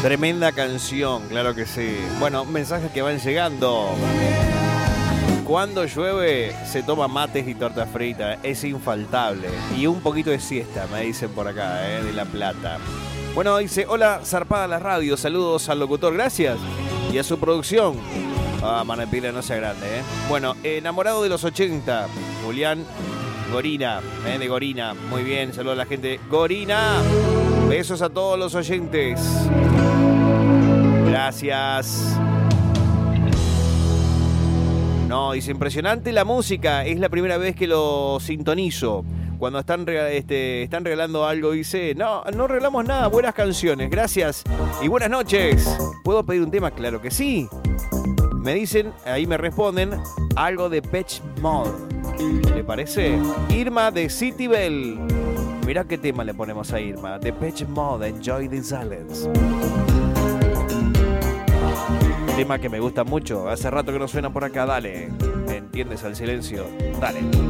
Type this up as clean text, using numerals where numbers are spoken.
Tremenda canción, claro que sí. Bueno, mensajes que van llegando. Cuando llueve se toma mates y torta frita, es infaltable. Y un poquito de siesta, me dicen por acá, de La Plata. Bueno, dice, hola, zarpada la radio, saludos al locutor, gracias. Y a su producción. Manepila, no sea grande, Bueno, enamorado de los 80, Julián Gorina, de Gorina. Muy bien, saludos a la gente. Gorina, besos a todos los oyentes. Gracias. No, dice, impresionante la música, es la primera vez que lo sintonizo. Cuando están regalando algo, dice, no regalamos nada, buenas canciones, gracias y buenas noches. ¿Puedo pedir un tema? Claro que sí. Me dicen, ahí me responden, algo de Depeche Mode. ¿Le parece? Irma de City Bell. Mirá qué tema le ponemos a Irma. Depeche Mode, Enjoy the Silence. Tema que me gusta mucho. Hace rato que no suena por acá, dale. ¿Me entiendes al silencio? Dale.